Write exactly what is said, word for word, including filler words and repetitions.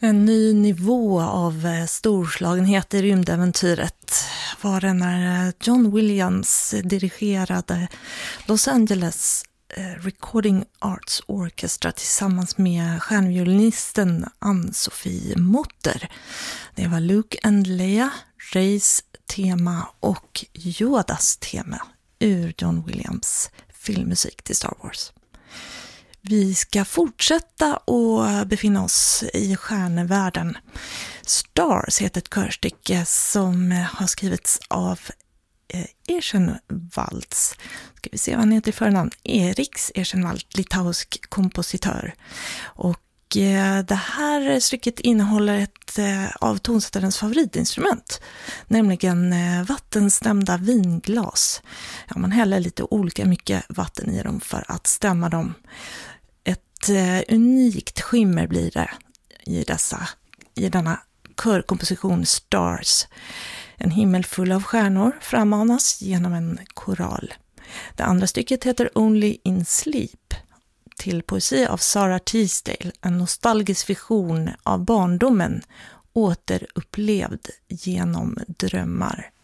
En ny nivå av storslagenhet i rymdäventyret var det när John Williams dirigerade Los Angeles Recording Arts Orchestra tillsammans med stjärnviolinisten Ann-Sofie Mutter. Det var Luke and Leia, Reys tema och Yodas tema ur John Williams filmmusik till Star Wars. Vi ska fortsätta och befinna oss i stjärnevärlden. Stars heter ett körstycke som har skrivits av Eschenwalds. Ska vi se vad han heter i förnamn? Eriks Eschenwald, litauisk kompositör. Och det här stycket innehåller ett av tonsättarens favoritinstrument, nämligen vattenstämda vinglas. Ja, man häller lite olika mycket vatten i dem för att stämma dem. Ett unikt skimmer blir det i, dessa, i denna körkomposition Stars. En himmel full av stjärnor frammanas genom en koral. Det andra stycket heter Only in Sleep, till poesi av Sarah Teasdale, en nostalgisk vision av barndomen återupplevd genom drömmar.